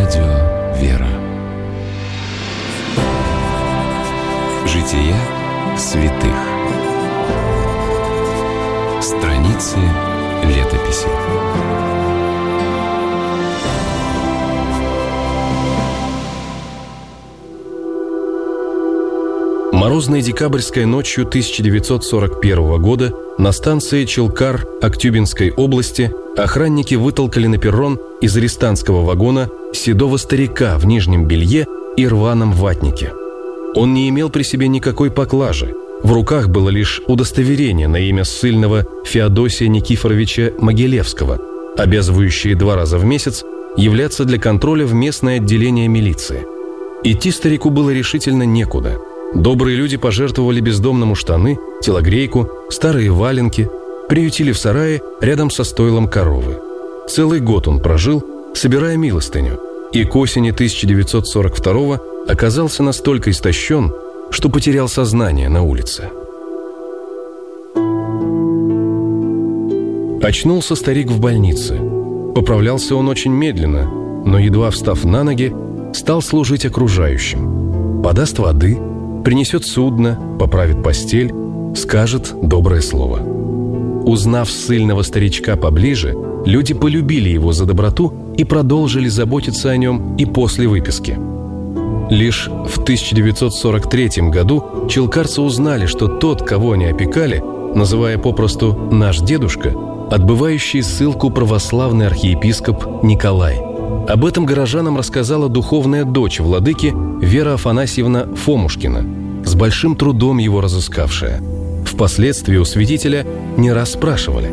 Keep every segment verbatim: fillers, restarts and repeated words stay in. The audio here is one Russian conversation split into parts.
Радио «Вера». Жития святых. Страницы летописи. Морозной декабрьской ночью тысяча девятьсот сорок первого года на станции Чилкар Актюбинской области охранники вытолкали на перрон из арестантского вагона седого старика в нижнем белье и рваном ватнике. Он не имел при себе никакой поклажи. В руках было лишь удостоверение на имя ссыльного Феодосия Никифоровича Могилевского, обязывающее два раза в месяц являться для контроля в местное отделение милиции. Идти старику было решительно некуда. Добрые люди пожертвовали бездомному штаны, телогрейку, старые валенки, приютили в сарае рядом со стойлом коровы. Целый год он прожил, собирая милостыню, и к осени тысяча девятьсот сорок второго оказался настолько истощен, что потерял сознание на улице. Очнулся старик в больнице. Поправлялся он очень медленно, но, едва встав на ноги, стал служить окружающим. Подаст воды, принесет судно, поправит постель, скажет доброе слово. Узнав ссыльного старичка поближе, люди полюбили его за доброту и продолжили заботиться о нем и после выписки. Лишь в тысяча девятьсот сорок третьем году чилкарцы узнали, что тот, кого они опекали, называя попросту «наш дедушка», отбывающий ссылку православный архиепископ Николай. Об этом горожанам рассказала духовная дочь владыки Вера Афанасьевна Фомушкина, с большим трудом его разыскавшая. Впоследствии у святителя не раз спрашивали: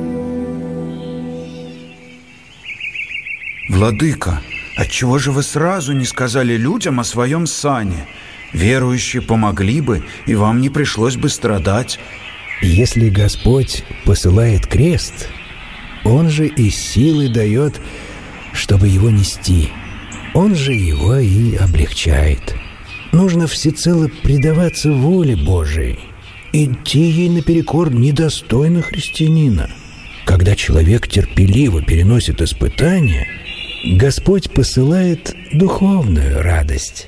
«Владыка, отчего же вы сразу не сказали людям о своем сане? Верующие помогли бы, и вам не пришлось бы страдать». Если Господь посылает крест, Он же и силы дает, чтобы его нести. Он же его и облегчает. Нужно всецело предаваться воле Божией, идти ей наперекор недостойно христианина. Когда человек терпеливо переносит испытания, Господь посылает духовную радость.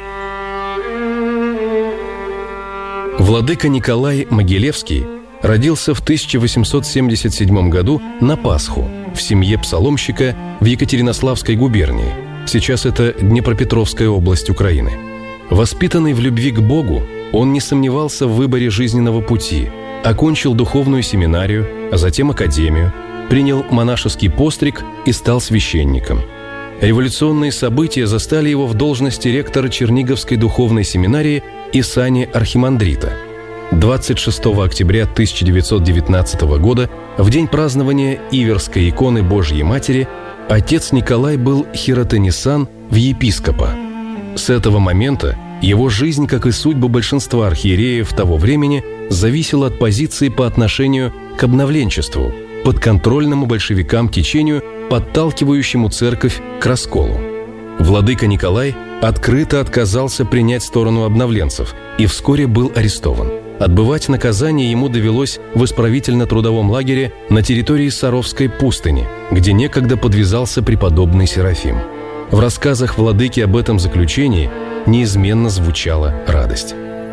Владыка Николай Могилевский родился в тысяча восемьсот семьдесят седьмом году на Пасху в семье псаломщика в Екатеринославской губернии. Сейчас это Днепропетровская область Украины. Воспитанный в любви к Богу, он не сомневался в выборе жизненного пути, окончил духовную семинарию, а затем академию, принял монашеский постриг и стал священником. Революционные события застали его в должности ректора Черниговской духовной семинарии и сани архимандрита. двадцать шестого октября тысяча девятьсот девятнадцатого года, в день празднования Иверской иконы Божьей Матери, отец Николай был хиротонисан в епископа. С этого момента его жизнь, как и судьба большинства архиереев того времени, зависела от позиции по отношению к обновленчеству, подконтрольному большевикам течению, подталкивающему церковь к расколу. Владыка Николай открыто отказался принять сторону обновленцев и вскоре был арестован. Отбывать наказание ему довелось в исправительно-трудовом лагере на территории Саровской пустыни, где некогда подвязался преподобный Серафим. В рассказах владыки об этом заключении неизменно звучала радость.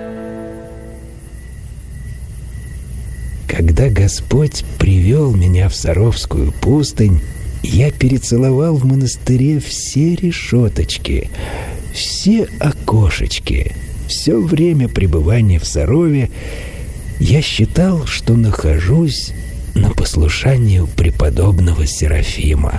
Когда Господь привел меня в Саровскую пустынь, я перецеловал в монастыре все решеточки, все окошечки. Все время пребывания в Сарове я считал, что нахожусь на послушании у преподобного Серафима.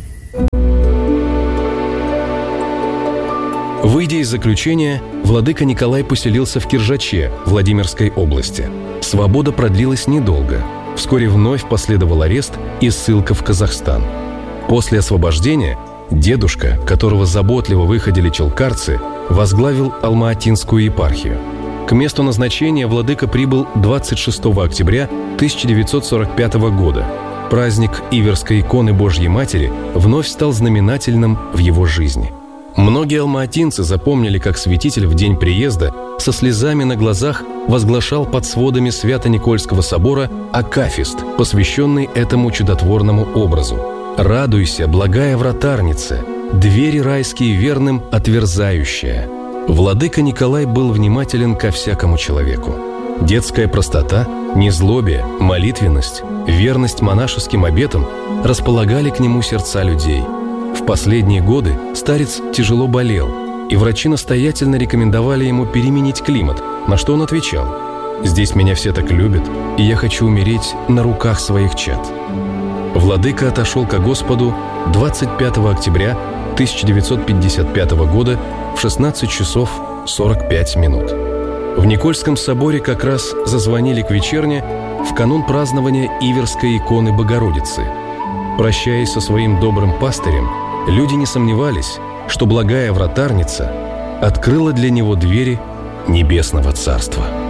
Выйдя из заключения, владыка Николай поселился в Киржаче, Владимирской области. Свобода продлилась недолго. Вскоре вновь последовал арест и ссылка в Казахстан. После освобождения дедушка, которого заботливо выходили чилкарцы, возглавил Алма-Атинскую епархию. К месту назначения владыка прибыл двадцать шестого октября тысяча девятьсот сорок пятого года. Праздник Иверской иконы Божьей Матери вновь стал знаменательным в его жизни. Многие алма-атинцы запомнили, как святитель в день приезда со слезами на глазах возглашал под сводами Свято-Никольского собора акафист, посвященный этому чудотворному образу. «Радуйся, благая вратарнице, двери райские верным отверзающая. Владыка Николай был внимателен ко всякому человеку. Детская простота, незлобие, молитвенность, верность монашеским обетам располагали к нему сердца людей. В последние годы старец тяжело болел, и врачи настоятельно рекомендовали ему переменить климат, на что он отвечал: «Здесь меня все так любят, и я хочу умереть на руках своих чад». Владыка отошел ко Господу двадцать пятого октября тысяча девятьсот пятьдесят пятого года в шестнадцать часов сорок пять минут. В Никольском соборе как раз зазвонили к вечерне в канун празднования Иверской иконы Богородицы. Прощаясь со своим добрым пастырем, люди не сомневались, что благая вратарница открыла для него двери Небесного Царства.